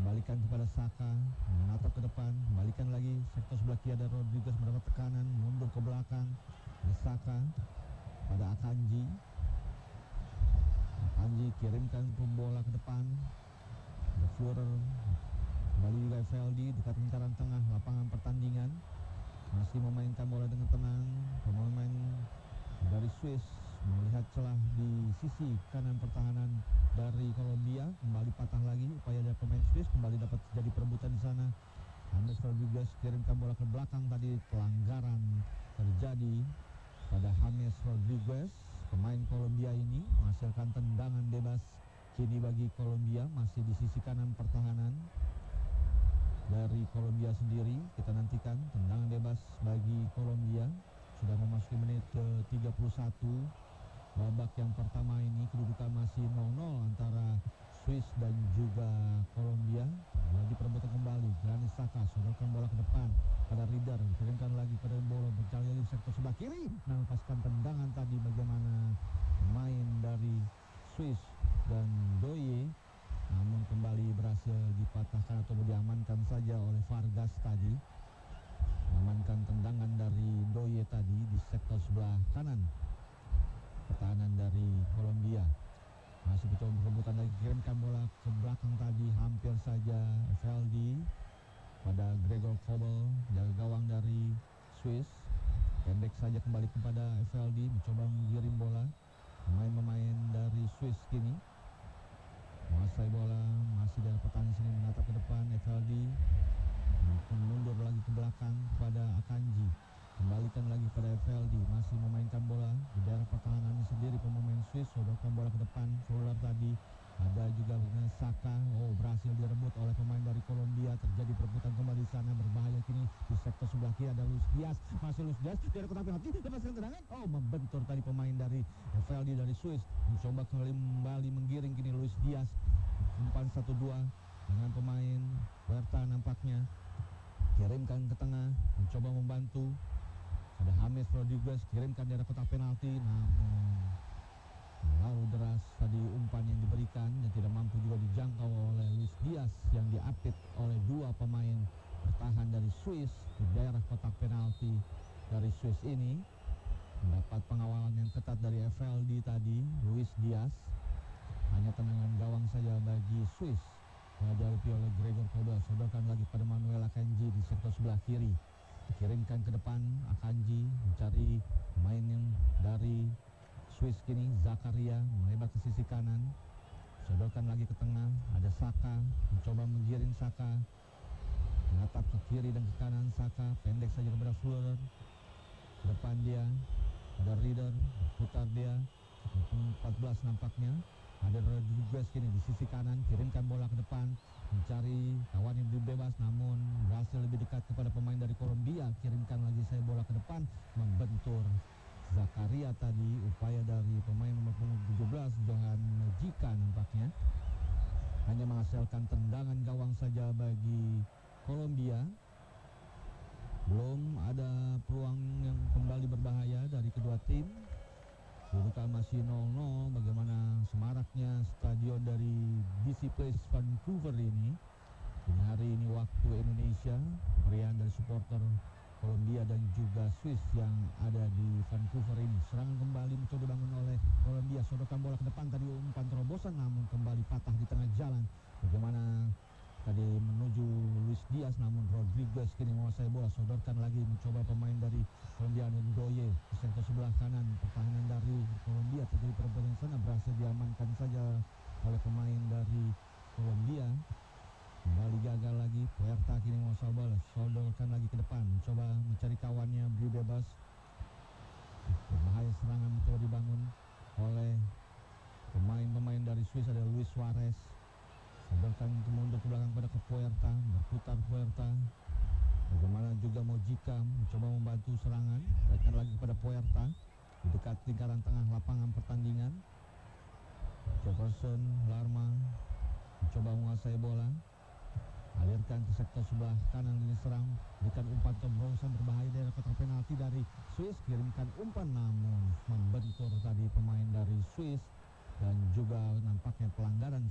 kembalikan kepada Saka, menatap ke depan, kembalikan lagi sektor sebelah kiri ada Rodriguez mendapat tekanan, mundur ke belakang, ada Saka pada Akanji. Akanji kirimkan bola ke depan, ada Führer, kembali juga Evaldi dekat lingkaran tengah lapangan pertandingan, masih memainkan bola dengan tenang. Pemain dari Swiss melihat celah di sisi kanan pertahanan dari Kolombia, kembali patah lagi upaya dari pemain Swiss, kembali dapat jadi perebutan di sana. James Rodriguez kirimkan bola ke belakang, tadi pelanggaran terjadi pada James Rodriguez. Pemain Kolombia ini menghasilkan tendangan bebas kini bagi Kolombia, masih di sisi kanan pertahanan dari Kolombia sendiri. Kita nantikan tendangan bebas bagi Kolombia. Sudah memasuki menit ke-31 babak yang pertama ini, kedudukan masih 0-0 antara Swiss dan juga Kolombia. Lagi perebutan kembali, Granit Xhaka sodorkan bola ke depan pada Rieder, kirimkan lagi pada bola bercari di sektor sebelah kiri. Nah, lepaskan tendangan tadi bagaimana pemain dari Swiss dan Doye, namun kembali berhasil dipatahkan atau diamankan saja oleh Vargas tadi. Mengamankan tendangan dari Doye tadi di sektor sebelah kanan pertahanan dari Kolombia. Masih betul perebutan lagi, kirimkan bola ke belakang tadi, hampir saja Evaldi pada Gregor Kobel, jaga gawang dari Swiss. Pendek saja kembali kepada Evaldi, mencoba mengirim bola. Pemain-pemain dari Swiss kini menguasai bola, masih dari pertahanan sini menatap ke depan. Evaldi mundur lagi ke belakang kepada Akanji, kembalikan lagi pada Evaldi, masih memainkan bola di daerah pertahanan sendiri. Pemain Swiss sodorkan bola ke depan, Fuller tadi, ada juga dengan Saka. Berhasil direbut oleh pemain dari Kolombia. Terjadi perebutan kembali di sana, berbahaya kini di sektor sebelah kiri ada Luis Diaz, masih Luis Diaz di kotak penalti, lepaskan tendangan. Membentur tadi pemain dari Evaldi dari Swiss, mencoba kembali menggiring kini Luis Diaz. Umpan 1-2 dengan pemain Huerta nampaknya. Kirimkan ke tengah, mencoba membantu. Ada James Rodriguez, kirimkan di arah kotak penalti, namun terlalu deras tadi umpan yang diberikan dan tidak mampu juga dijangkau oleh Luis Diaz yang diapit oleh dua pemain bertahan dari Swiss di daerah kotak penalti dari Swiss ini. Mendapat pengawalan yang ketat dari Evaldi tadi, Luis Diaz. Hanya tendangan gawang saja bagi Swiss. Dihadapi oleh Gregor Kobel, sodorkan lagi pada Manuel Akanji di sektor sebelah kiri. Kirimkan ke depan, Akanji mencari pemain yang dari Swiss kini. Zakaria melebar ke sisi kanan, sodorkan lagi ke tengah, ada Saka, mencoba menggiring Saka, menatap ke kiri dan ke kanan. Saka pendek saja kepada Führer, ke depan dia ada Rieder, putar dia 14 nampaknya. Ada Rodriguez kini di sisi kanan, kirimkan bola ke depan, mencari kawan yang bebas, namun berhasil lebih dekat kepada pemain dari Kolombia. Kirimkan lagi saya bola ke depan, membentur Zakaria tadi. Upaya dari pemain nomor 17 Johan Jika nampaknya hanya menghasilkan tendangan gawang saja bagi Kolombia. Belum ada peluang yang kembali berbahaya dari kedua tim. Kedudukan masih 0-0. Bagaimana semaraknya stadion dari BC Place Vancouver ini. Dini hari ini waktu Indonesia, meriah dari supporter Kolombia dan juga Swiss yang ada di Vancouver ini. Serangan kembali mencoba dibangun oleh Kolombia, sodorkan bola ke depan tadi, umpan terobosan namun kembali patah di tengah jalan. Bagaimana tadi menuju Luis Diaz, namun Rodriguez kini menguasai bola, sodorkan lagi, mencoba pemain dari Kolombia Ndoye di sektor sebelah kanan pertahanan dari Kolombia. Terjadi perebutan sana, berhasil diamankan saja oleh pemain dari Kolombia. Kembali gagal lagi, Huerta kini menguasai bola, sodorkan lagi ke depan, mencoba mencari kawannya, beri bebas. Berbahaya serangan mencoba dibangun oleh pemain-pemain dari Swiss. Ada Luis Suarez, sodorkan mundur ke belakang pada Huerta, berputar Huerta. Bagaimana juga Mojica mencoba membantu serangan, berikan lagi kepada Huerta di dekat lingkaran tengah lapangan pertandingan. Jefferson Larma mencoba menguasai bola, alirkan ke sektor sebelah kanan lini serang, berikan umpan terobosan berbahaya dari kotak penalti dari Swiss. Kirimkan umpan namun membentur tadi pemain dari Swiss dan juga nampaknya pelanggaran